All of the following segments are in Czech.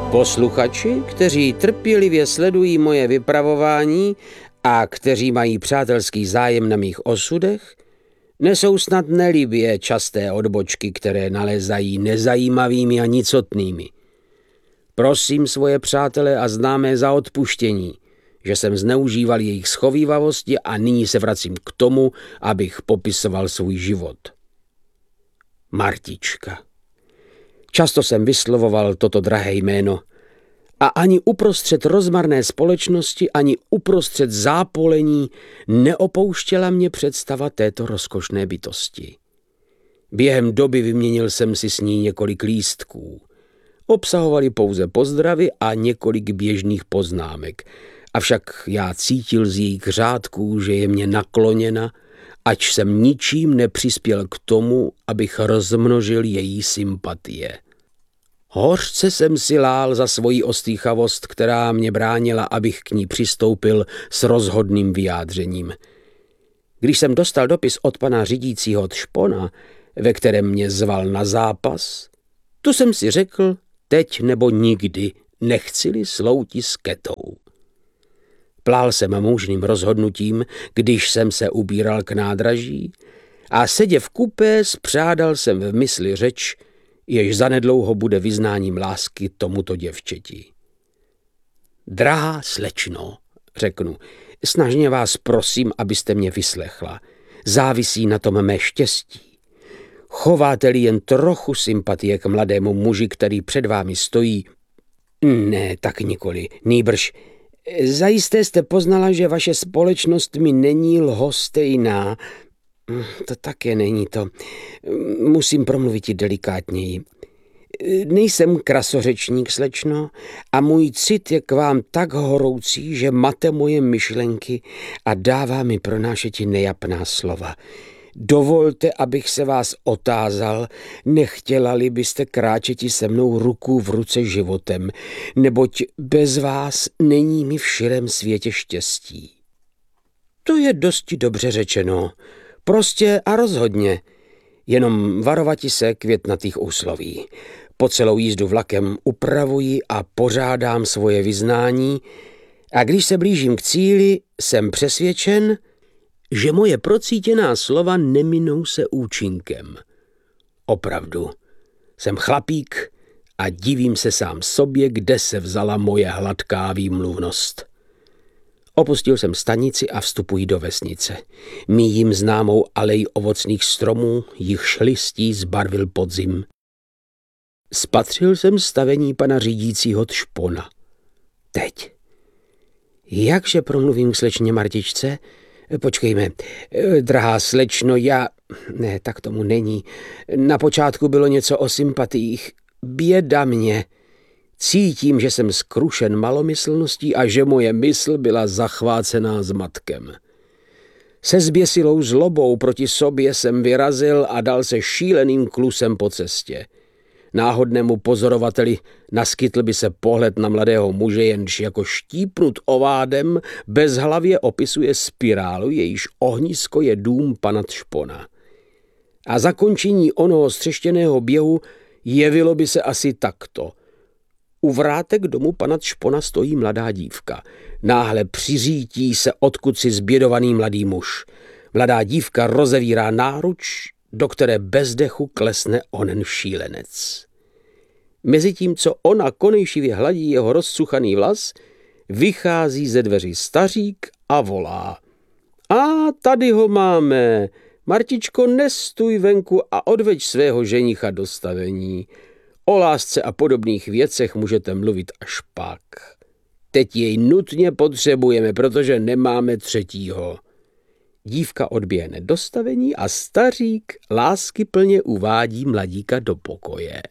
Posluchači, kteří trpělivě sledují moje vypravování a kteří mají přátelský zájem na mých osudech, nesou snad nelibě časté odbočky, které nalézají nezajímavými a nicotnými. Prosím svoje přátele a známé za odpuštění, že jsem zneužíval jejich schovívavosti a nyní se vracím k tomu, abych popisoval svůj život. Martička. Často jsem vyslovoval toto drahé jméno a ani uprostřed rozmarné společnosti, ani uprostřed zápolení neopouštěla mě představa této rozkošné bytosti. Během doby vyměnil jsem si s ní několik lístků. Obsahovali pouze pozdravy a několik běžných poznámek, avšak já cítil z jejich řádků, že je mě nakloněna, ač jsem ničím nepřispěl k tomu, abych rozmnožil její sympatie. Hořce jsem si lál za svoji ostýchavost, která mě bránila, abych k ní přistoupil s rozhodným vyjádřením. Když jsem dostal dopis od pana řídícího Tšpona, ve kterém mě zval na zápas, tu jsem si řekl, teď nebo nikdy nechci-li slouti s Ketou. Plál jsem mužným rozhodnutím, když jsem se ubíral k nádraží a sedě v kupé spřádal jsem v mysli řeč, jež zanedlouho bude vyznáním lásky tomuto děvčeti. Drahá slečno, řeknu, snažně vás prosím, abyste mě vyslechla. Závisí na tom mé štěstí. Chováte-li jen trochu sympatie k mladému muži, který před vámi stojí? Ne, tak nikoli, nýbrž. Zajisté jste poznala, že vaše společnost mi není lhostejná. To také není to. Musím promluvit i delikátněji. Nejsem krasořečník, slečno, a můj cit je k vám tak horoucí, že mate moje myšlenky a dává mi pronášeti nejapná slova. Dovolte, abych se vás otázal, nechtěla-li byste kráčeti se mnou ruku v ruce životem, neboť bez vás není mi v širém světě štěstí. To je dosti dobře řečeno, prostě a rozhodně, jenom varovati se květnatých úsloví. Po celou jízdu vlakem upravuji a pořádám svoje vyznání a když se blížím k cíli, jsem přesvědčen, že moje procítěná slova neminou se účinkem. Opravdu, jsem chlapík a divím se sám sobě, kde se vzala moje hladká výmluvnost. Opustil jsem stanici a vstupuji do vesnice. Míjím známou alej ovocných stromů, jichž listí zbarvil podzim. Spatřil jsem stavení pana řídícího Tšpona. Teď. Jakže promluvím k slečně Martičce? Počkejme, drahá slečno, Ne, tak tomu není. Na počátku bylo něco o sympatiích. Běda mě. Cítím, že jsem skrušen malomyslností a že moje mysl byla zachvácená zmatkem. Se zběsilou zlobou proti sobě jsem vyrazil a dal se šíleným klusem po cestě. Náhodnému pozorovateli naskytl by se pohled na mladého muže, jenž jako štípnut ovádem bezhlavě opisuje spirálu, jejíž ohnisko je dům pana Tšpona. A zakončení onoho střeštěného běhu jevilo by se asi takto. U vrátek domu pana Tšpona stojí mladá dívka. Náhle přiřítí se odkud zbědovaný mladý muž. Mladá dívka rozevírá náruč, do které bez dechu klesne onen šílenec. Mezitím, co ona konejšivě hladí jeho rozcuchaný vlas, vychází ze dveří stařík a volá. A tady ho máme. Martičko, nestůj venku a odveď svého ženicha do stavení. O lásce a podobných věcech můžete mluvit až pak. Teď jej nutně potřebujeme, protože nemáme třetího. Dívka odběhne do stavení a stařík láskyplně uvádí mladíka do pokoje.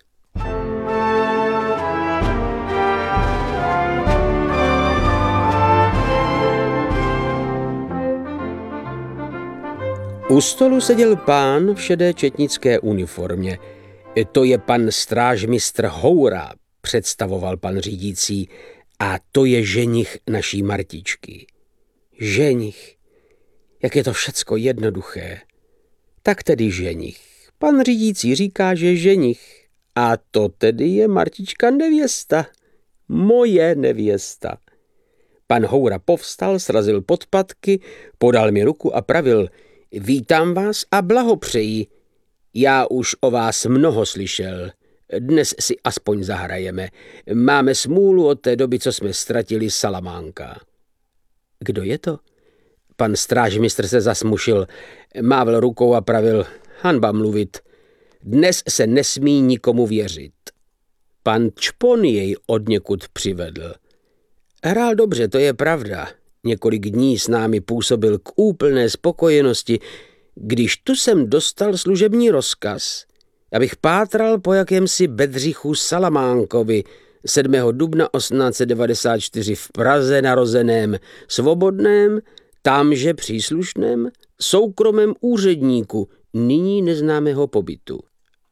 U stolu seděl pán v šedé četnické uniformě. To je pan strážmistr Houra, představoval pan řídící, a to je ženich naší Martičky. Ženich. Jak je to všecko jednoduché. Tak tedy ženich. Pan řídící říká, že ženich. A to tedy je Martička nevěsta. Moje nevěsta. Pan Houra povstal, srazil podpatky, podal mi ruku a pravil: Vítám vás a blahopřeji. Já už o vás mnoho slyšel. Dnes si aspoň zahrajeme. Máme smůlu od té doby, co jsme ztratili Salamánka. Kdo je to? Pan strážmistr se zasmušil, mával rukou a pravil: Hanba mluvit. Dnes se nesmí nikomu věřit. Pan Čpon jej odněkud přivedl. Hrál dobře, to je pravda. Několik dní s námi působil k úplné spokojenosti, když tu jsem dostal služební rozkaz, abych pátral po jakémsi Bedřichu Salamánkovi, 7. dubna 1894 v Praze narozeném, svobodném, tamže příslušném, soukromém úředníku, nyní neznámého pobytu.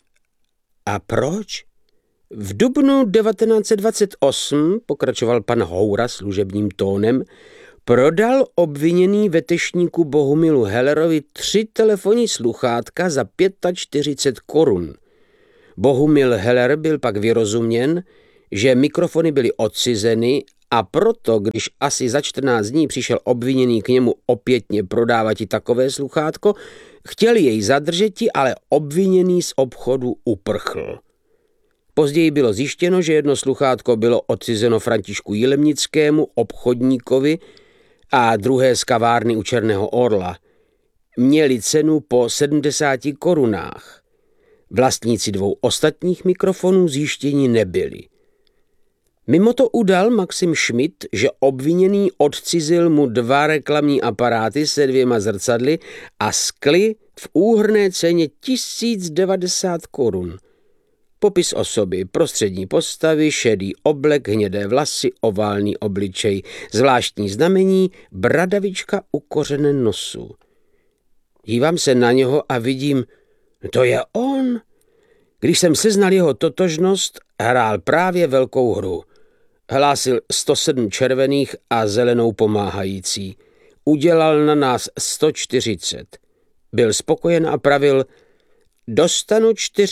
A proč? V dubnu 1928, pokračoval pan Houra služebním tónem, prodal obviněný vetešníku Bohumilu Hellerovi 3 telefonní sluchátka za 45 korun. Bohumil Heller byl pak vyrozuměn, že mikrofony byly odcizeny, a proto, když asi za 14 dní přišel obviněný k němu opětně prodávat takové sluchátko, chtěl jej zadržeti, ale obviněný z obchodu uprchl. Později bylo zjištěno, že jedno sluchátko bylo odcizeno Františku Jilemnickému, obchodníkovi, a druhé z kavárny u Černého orla. Měli cenu po 70 korunách. Vlastníci 2 ostatních mikrofonů zjištěni nebyli. Mimo to udal Maxim Schmidt, že obviněný odcizil mu 2 reklamní aparáty se 2 zrcadly a skly v úhrnné ceně 1090 korun. Popis osoby: prostřední postavy, šedý oblek, hnědé vlasy, oválný obličej, zvláštní znamení, bradavička u kořene nosu. Dívám se na něho a vidím, to je on. Když jsem seznal jeho totožnost, hrál právě velkou hru. Hlásil 107 červených a zelenou pomáhající. Udělal na nás 140. Byl spokojen a pravil: Dostanu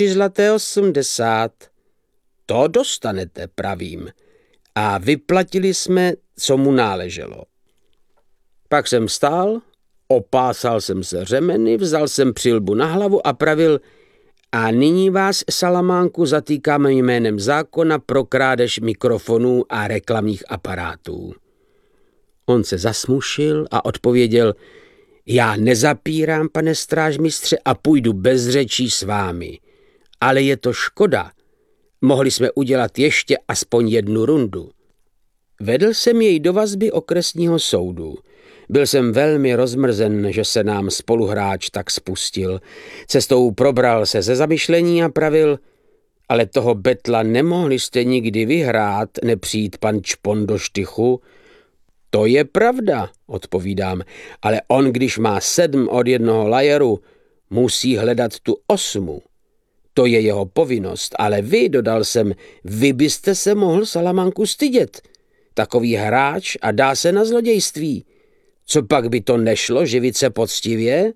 4,80. To dostanete, pravím. A vyplatili jsme, co mu náleželo. Pak jsem stál, opásal jsem se řemeny, vzal jsem přilbu na hlavu a pravil: A nyní vás, Salamánku, zatýkáme jménem zákona pro krádež mikrofonů a reklamních aparátů. On se zasmušil a odpověděl: Já nezapírám, pane strážmistře, a půjdu bez řečí s vámi. Ale je to škoda. Mohli jsme udělat ještě aspoň 1 rundu. Vedl jsem jej do vazby okresního soudu. Byl jsem velmi rozmrzen, že se nám spoluhráč tak spustil. Cestou probral se ze zamyšlení a pravil: Ale toho betla nemohli jste nikdy vyhrát, nepřijít pan Čpon do štychu. To je pravda, odpovídám, ale on, když má 7 od jednoho lajeru, musí hledat tu 8. To je jeho povinnost, ale vy, dodal jsem, vy byste se mohl, Salamánku, stydět. Takový hráč a dá se na zlodějství. Co pak by to nešlo živit se poctivě?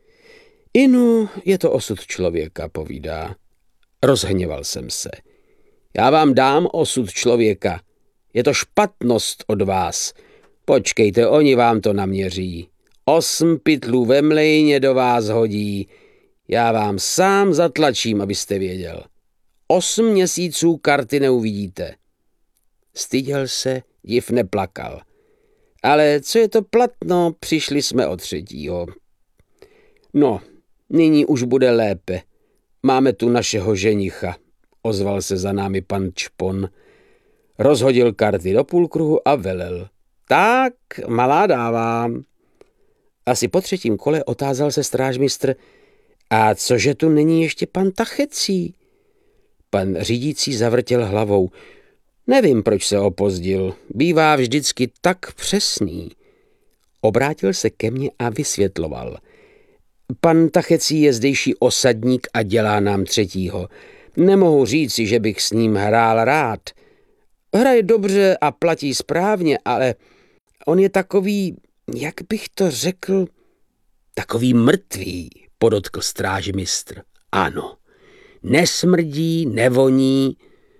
Inu, je to osud člověka, povídá. Rozhněval jsem se. Já vám dám osud člověka. Je to špatnost od vás. Počkejte, oni vám to naměří. 8 pytlů ve mlejně do vás hodí. Já vám sám zatlačím, abyste věděl. 8 měsíců karty neuvidíte. Styděl se, div neplakal. Ale co je to platno, přišli jsme o 3. No, nyní už bude lépe. Máme tu našeho ženicha, ozval se za námi pan Čpon. Rozhodil karty do půlkruhu a velel: Tak, malá dávám. Asi po 3. kole otázal se strážmistr: A cože tu není ještě pan Tachecí? Pan řídící zavrtěl hlavou: Nevím, proč se opozdil. Bývá vždycky tak přesný. Obrátil se ke mně a vysvětloval: Pan Tachecí je zdejší osadník a dělá nám 3. Nemohu říci, že bych s ním hrál rád. Hraje dobře a platí správně, ale on je takový, jak bych to řekl, takový mrtvý, podotkl strážmistr. Ano, nesmrdí, nevoní,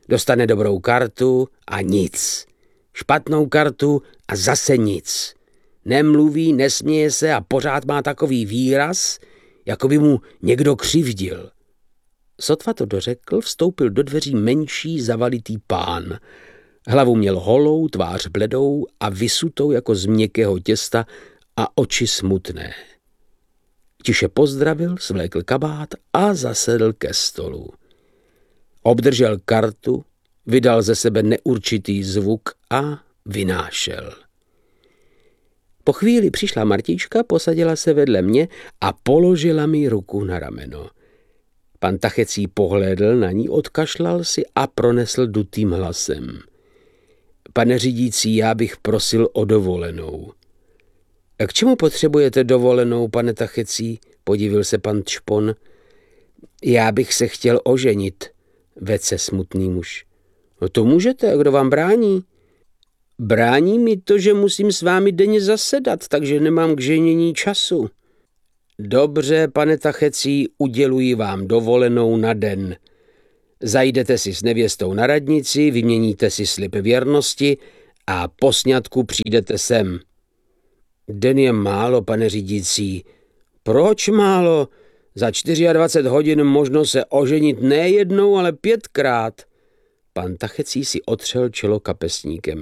Dostane dobrou kartu a nic. Špatnou kartu a zase nic. Nemluví, nesměje se a pořád má takový výraz, jako by mu někdo křivdil. Sotva to dořekl, vstoupil do dveří menší zavalitý pán. Hlavu měl holou, tvář bledou a vysutou jako z měkkého těsta a oči smutné. Tiše pozdravil, svlékl kabát a zasedl ke stolu. Obdržel kartu, vydal ze sebe neurčitý zvuk a vynášel. Po chvíli přišla Martička, posadila se vedle mě a položila mi ruku na rameno. Pan Tachecí pohlédl na ní, odkašlal si a pronesl dutým hlasem. Pane řídící, já bych prosil o dovolenou. K čemu potřebujete dovolenou, pane Tachecí? Podivil se pan Tšpon. Já bych se chtěl oženit, vedl se smutný muž. No to můžete, kdo vám brání? Brání mi to, že musím s vámi denně zasedat, takže nemám k ženění času. Dobře, pane Tachecí, uděluji vám dovolenou na den. Zajdete si s nevěstou na radnici, vyměníte si slib věrnosti a po sňatku přijdete sem. Den je málo, pane řídící. Proč málo? Za 24 hodin možno se oženit ne jednou, ale 5krát. Pan Tachecí si otřel čelo kapesníkem.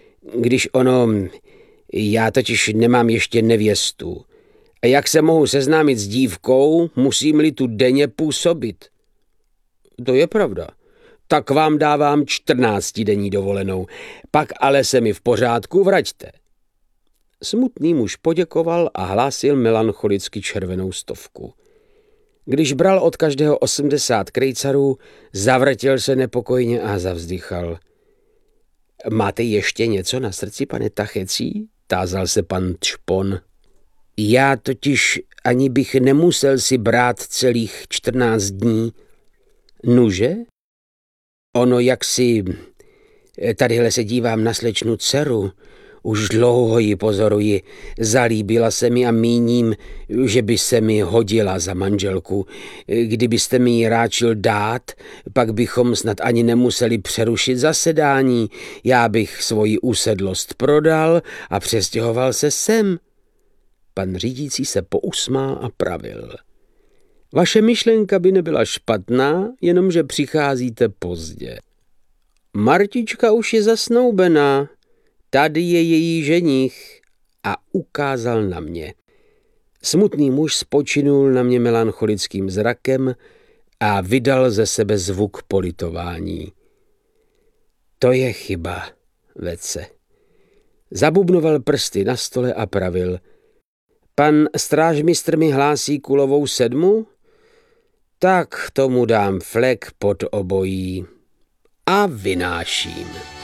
Já totiž nemám ještě nevěstu. A jak se mohu seznámit s dívkou, musím-li tu denně působit? To je pravda. Tak vám dávám 14denní dovolenou. Pak ale se mi v pořádku vraťte. Smutný muž poděkoval a hlásil melancholicky červenou 100. Když bral od každého 80 krejcarů, zavrtěl se nepokojně a zavzdychal. Máte ještě něco na srdci, pane Tachecí? Tázal se pan Tšpon. Já totiž ani bych nemusel si brát celých 14 dní. Nuže? Ono jaksi... Tadyhle se dívám na slečnu dceru. Už dlouho ji pozoruji. Zalíbila se mi a míním, že by se mi hodila za manželku. Kdybyste mi ji ráčil dát, pak bychom snad ani nemuseli přerušit zasedání. Já bych svoji usedlost prodal a přestěhoval se sem. Pan řídící se pousmál a pravil. Vaše myšlenka by nebyla špatná, jenomže přicházíte pozdě. Martička už je zasnoubená. Tady je její ženich a ukázal na mě. Smutný muž spočinul na mě melancholickým zrakem a vydal ze sebe zvuk politování. To je chyba, vedl se. Zabubnoval prsty na stole a pravil. Pan strážmistr mi hlásí kulovou 7? Tak tomu dám flek pod obojí a vynáším.